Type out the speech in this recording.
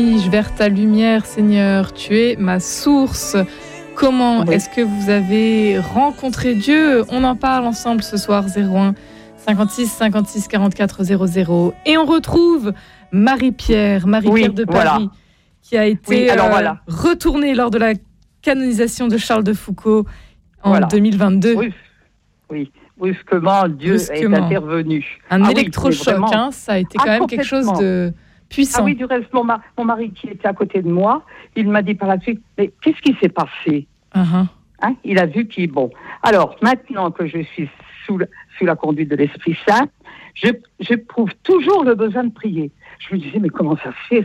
Vers ta lumière, Seigneur, tu es ma source. Comment est-ce que vous avez rencontré Dieu ? On en parle ensemble ce soir, 01 56 56 44 00. Et on retrouve Marie-Pierre de Paris, qui a été retournée lors de la canonisation de Charles de Foucauld en 2022. Oui, brusquement, Dieu est intervenu. Un électrochoc, ça a été quand même quelque chose de puissant. Ah oui, du reste, mon mari qui était à côté de moi, il m'a dit par la suite, mais qu'est-ce qui s'est passé ? Il a vu qu'il... Bon, alors, maintenant que je suis sous la conduite de l'Esprit Saint, j'éprouve toujours le besoin de prier. Je me disais, mais comment ça se fait ?